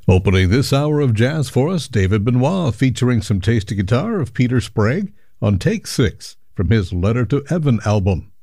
Opening this hour of jazz for us, David Benoit featuring some tasty guitar of Peter Sprague on Take 6 from his Letter to Evan album.